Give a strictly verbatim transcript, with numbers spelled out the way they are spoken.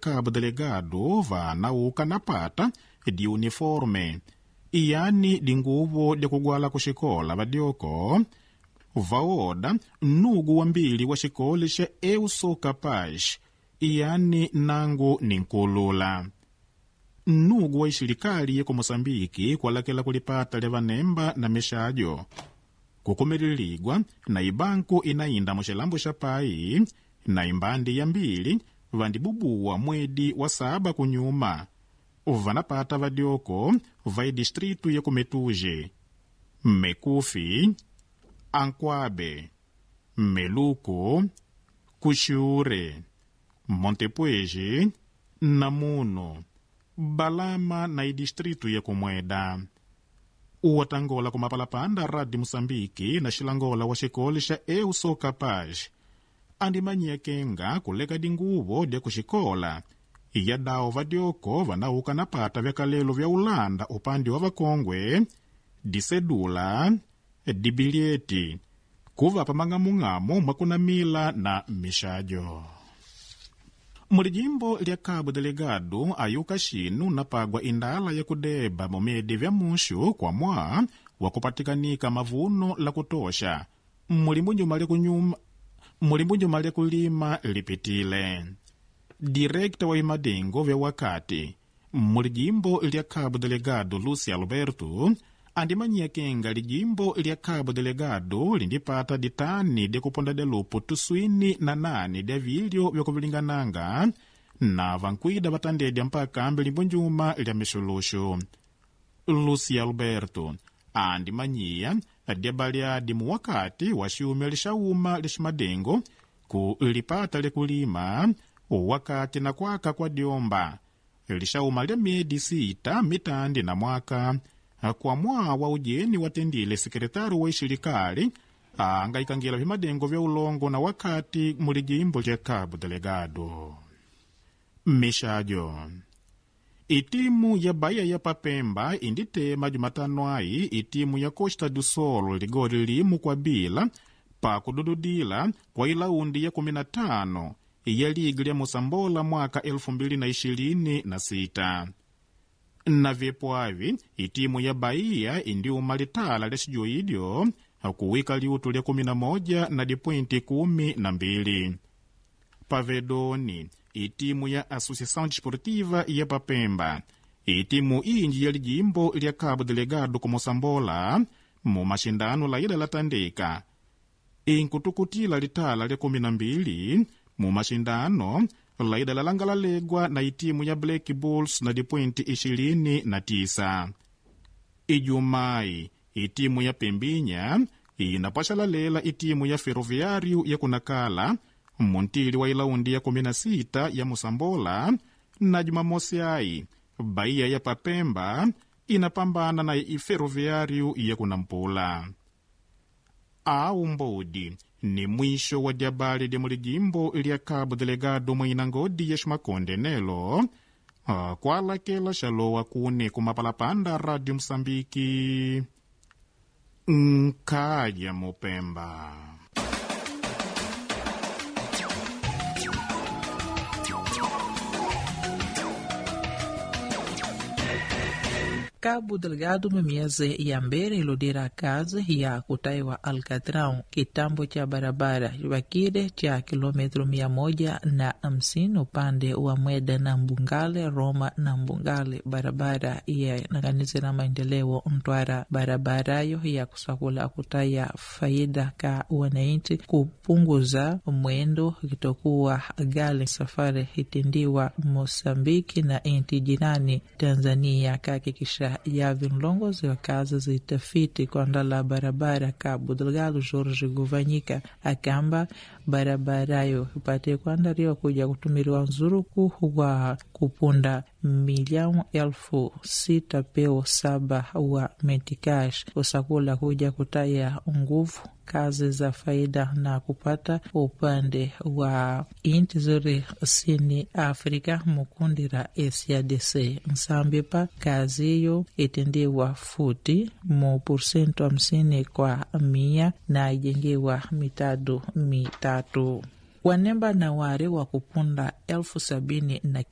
Cabo Delgado vanauka na pata di uniforme, yani dinguvo di kugwala kuxikola vadioko, vaoda nugu wambili wa xikole xa Eu Sou Capaz, yani nangu ninkulula. Nugu wa ixirikali yeku Mosambiki kwalakela kulipata levanemba na mexajo. Kukumililigwa na ibanku inainda muxilambo xa pai, na imbandi ya mbili vandibubuwa mwedi wa saba kunyuma. Vanapata vadioko vai distritu yeku Metuje, Mekufi, Ankwabe, Meluku, Kuxure, Montepuez, Namuno, Balama na idistritu yeku Mweda. Uwatangola kumapalapanda Radi Mosambiki na xilangola wa xikole xa Eu Sou Capaz andimanyia kenga kuleka dinguvo dia kuxikola iya dao vadioko vanauka na pata vyakalelo vya ulanda upandi wa vakongwe di sedula di bilieti kuvapa mang'amung'amu mwakunamila na mixajo. Mulijimbo lya Cabo Delgado ayuka xinu napagwa indala ya kudeba momedi vya mushu kwa mwa wakupatikanika mavuno la kutosha mulimbunjuma lya kunyuma mulimbunjuma lya kulima lipitile. Direkta wa imadengo vya wakati mulijimbo lya Cabo Delgado Lucia Alberto andimanyia kenga lijimbo lya Cabo Delgado lindipata ditani de kuponda de lupu tuswini na nani de vilio vya kuvilingananga na vankwida vatandedya mpaka mbilimbunjuma lya mixuluxu. Lucia Alberto andimanyia dyabaliadi mu wakati wa xiume lixauma liximadengo ku lipata likulima wakati na kwaka kwa diomba lixauma lya miedi sita mitandi na mwaka. Kwa mwa wa ujeni watendile sekretari wa ixirikali angaikangira vimadengo vya ulongo na wakati mulijimbo lya Cabo Delgado. Mixajo. Itimu ya Bahia ya Papemba inditema Jumatano ai itimu ya Costa do Sol ligori limu kwa bila pa kudududila kwa ilaundi ya kumi na tano ya ligi ya Mosambola mwaka elfu mbili na ishirini na sita. Na vyepo avi itimu ya Bahia indi umalitala lya xijoidyo kuwika liutu lya kumi na moja na dipointi kumi na mbili. Pavedoni itimu ya Associação Desportiva ya Papemba itimu inji ya lijimbo lya Cabo Delgado ku Mosambola mu mashindano la ida latandika inkutukutila litala lya kumi na mbili mu mashindano laida lalangalalegwa na itimu ya Black Bulls na dipointi ishirini na tisa. Ijumai itimu ya Pembinya inapasha lalela itimu ya Ferroviário ya kunakala muntili wa ilaundi ya kumi na sita ya Mosambola, na Jumamosi ai Bahia ya Papemba inapambana na Ferroviário ya kunampula. Au mbodi ni mwisho wa diabali di mulijimbo lya Cabo Delgado mwinangodi ya Shmakonde nelo kwa lakela shalowa kune kumapalapanda Radio Msambiki Nkaya Mupemba. Cabo Delgado mamieze ya mbere ilodera kazi ya kutaiwa Alcatrão kitambo cha barabara wakide cha kilometro mia moja na hamsini upande wa Mweda na Mbungale, Roma na Mbungale. Barabara ya naganizira maendeleo Mtwara. Barabara yo ya kusakula kutaya faida ka wananchi, kupunguza mwendo kitokuwa gali safari hitindiwa Mosambiki na inti jirani Tanzania kakikisha ya vinlongozi wa kazi za itafiti kwa ndala barabara Cabo Delgado. Jorge Guvanyika akamba barabara yo ipate kuandaliwa kuja kutumiriwa nzuruku wa kupunda milioni elfu sita peo saba wa metikash usakula kuja kutaya nguvu kazi za faida na kupata upande wa inti zuri sini Afrika mukundira S A D C. Nsambipa kazi hiyo itendiwa futi mu porcento hamsini kwa mia na ijengewa mitadu mitatu. Wanemba na ware wa kupunda elfu sabini na